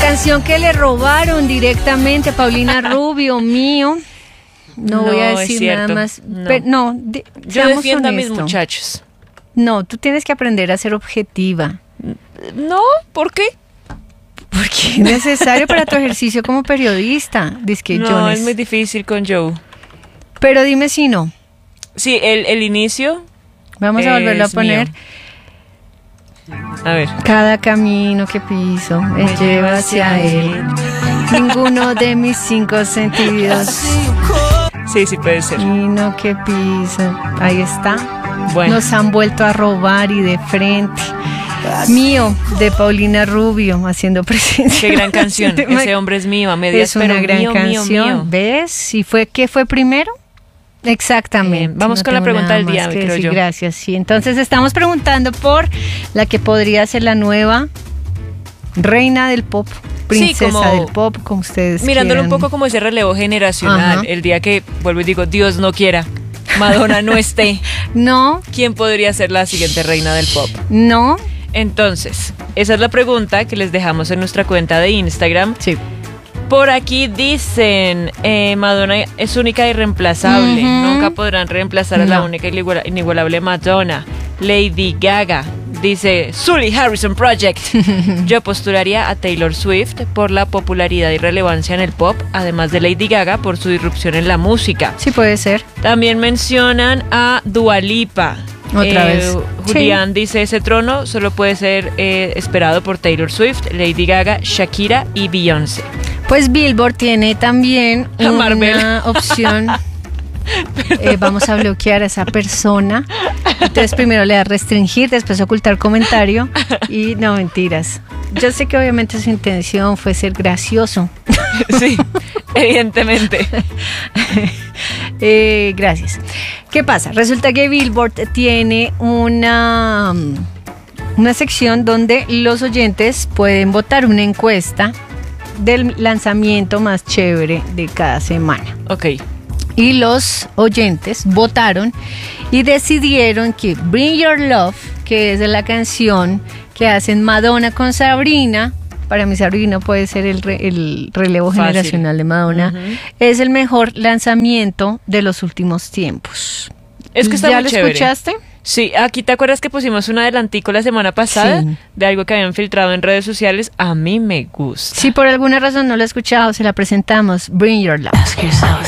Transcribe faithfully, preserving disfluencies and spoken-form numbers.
canción que le robaron directamente a Paulina Rubio, mío. No, no voy a decir nada más. No, pero, no de, yo defiendo honesto. a mis muchachos. No, tú tienes que aprender a ser objetiva. No, ¿por qué? Porque es necesario para tu ejercicio como periodista. Dizque no, Jones. es muy difícil con Joe. Pero dime si no. Sí, el, el inicio. Vamos a volverlo a poner. Mío. A ver. Cada camino que piso me, me lleva hacia él. él. Ninguno de mis cinco sentidos. Sí, sí puede ser. Camino que piso. Ahí está. Bueno. Nos han vuelto a robar y de frente. Mío, de Paulina Rubio, haciendo presencia. Qué gran canción. Ese hombre es mío, a medias, es una pero gran mío, canción. Mío, mío. ¿Ves? ¿Y fue qué fue primero? Exactamente. Bien, vamos no con la pregunta del día, creo decir. yo. Gracias. Sí, entonces estamos preguntando por la que podría ser la nueva reina del pop, princesa sí, como, del pop, como ustedes mirándolo quieran. Un poco como ese relevo generacional. Ajá. El día que vuelvo y digo, Dios no quiera, Madonna no esté. No. ¿Quién podría ser la siguiente reina del pop? No. Entonces, esa es la pregunta que les dejamos en nuestra cuenta de Instagram. Sí. Por aquí dicen, eh, Madonna es única y irreemplazable. Uh-huh. Nunca podrán reemplazar no. a la única y inigualable Madonna. Lady Gaga dice, Sully Harrison Project. Yo postularía a Taylor Swift por la popularidad y relevancia en el pop, además de Lady Gaga por su disrupción en la música. Sí, puede ser. También mencionan a Dua Lipa. Otra eh, vez. Julián sí. dice, ese trono solo puede ser eh, esperado por Taylor Swift, Lady Gaga, Shakira y Beyoncé. Pues Billboard tiene también a una Marvel. opción. eh, vamos a bloquear a esa persona. Entonces primero le da restringir, después ocultar comentario y no, mentiras. Yo sé que obviamente su intención fue ser gracioso. Sí, evidentemente. eh, gracias. ¿Qué pasa? Resulta que Billboard tiene una, una sección donde los oyentes pueden votar una encuesta del lanzamiento más chévere de cada semana. Ok. Y los oyentes votaron y decidieron que Bring Your Love, que es la canción que hacen Madonna con Sabrina, para mí Sabrina puede ser el, re, el relevo Fácil. generacional de Madonna, uh-huh. es el mejor lanzamiento de los últimos tiempos. Es que está ¿Ya muy lo chévere. escuchaste? Sí, aquí te acuerdas que pusimos un adelantico la semana pasada sí. de algo que habían filtrado en redes sociales. A mí me gusta. Si por alguna razón no lo he escuchado, se la presentamos. Bring Your Love.